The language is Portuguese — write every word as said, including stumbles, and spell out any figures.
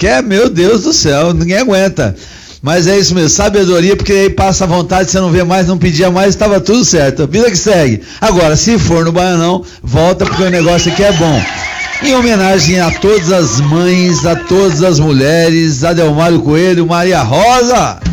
que é, meu Deus do céu, ninguém aguenta. Mas é isso mesmo, sabedoria, porque aí passa a vontade, você não vê mais, não pedia mais, estava tudo certo. Vida que segue. Agora, se for no Baianão, volta porque o negócio aqui é bom. Em homenagem a todas as mães, a todas as mulheres, Adelmário Coelho, Maria Rosa.